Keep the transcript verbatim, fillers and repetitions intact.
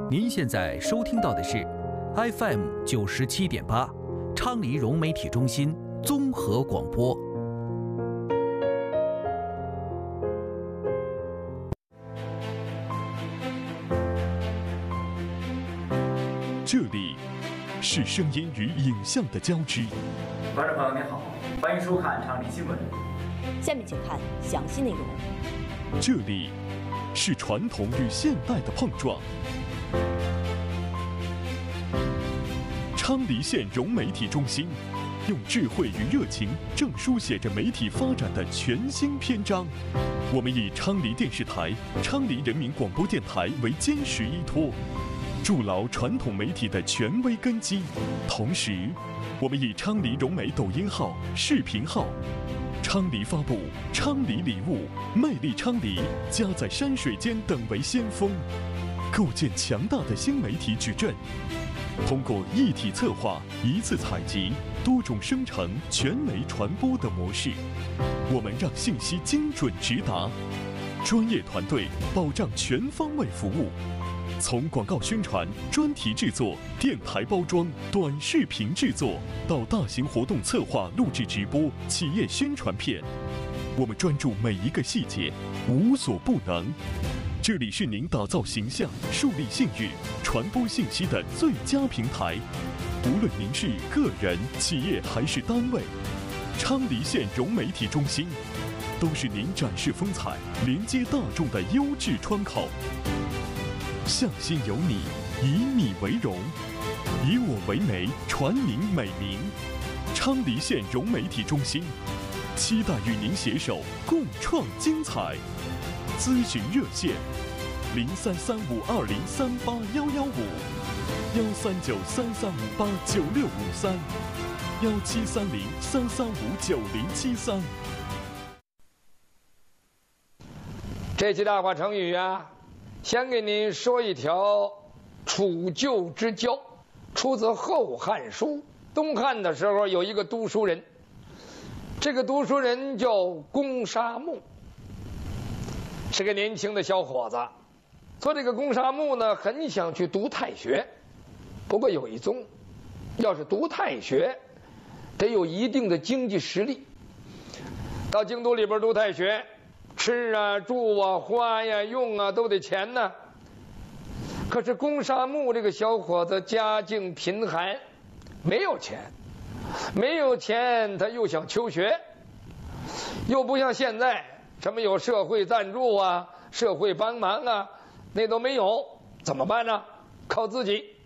您现在收听到的是 F M 九十七点八，昌黎融媒体中心综合广播。 这里是声音与影像的交织。 观众朋友您好，欢迎收看昌黎新闻。 下面请看详细内容。 这里是传统与现代的碰撞。昌黎县融媒体中心用智慧与热情，正书写着媒体发展的全新篇章。我们以昌黎电视台、昌黎人民广播电台为坚实依托，筑牢传统媒体的权威根基。同时，我们以昌黎融媒抖音号、视频号、昌黎发布、昌黎礼物、魅力昌黎、家在山水间等为先锋，构建强大的新媒体矩阵。通过一体策划、一次采集、多种生成、全媒传播的模式，我们让信息精准直达，专业团队保障全方位服务。从广告宣传、专题制作、电台包装、短视频制作，到大型活动策划、录制直播、企业宣传片，我们专注每一个细节，无所不能。这里是您打造形象、树立信誉、传播信息的最佳平台。无论您是个人、企业还是单位，昌黎县融媒体中心都是您展示风采、连接大众的优质窗口。向心有你，以你为荣，以我为媒，传您美名。昌黎县融媒体中心，期待与您携手共创精彩。咨询热线：零三三五二零三八幺幺五，幺三九三三五八九六五三，幺七三零三三五九零七三。 这期大话成语啊，先给您说一条楚旧之交，出自《后汉书》。东汉的时候有一个读书人，这个读书人叫公沙木，是个年轻的小伙子。说这个公沙木呢，很想去读太学，不过有一宗，要是读太学，得有一定的经济实力。到京都里边读太学，吃啊、住啊、花呀、用啊，都得钱呢。可是公沙木这个小伙子家境贫寒，没有钱，没有钱，他又想求学，又不像现在什么有社会赞助啊、社会帮忙啊，那都没有，怎么办呢？靠自己。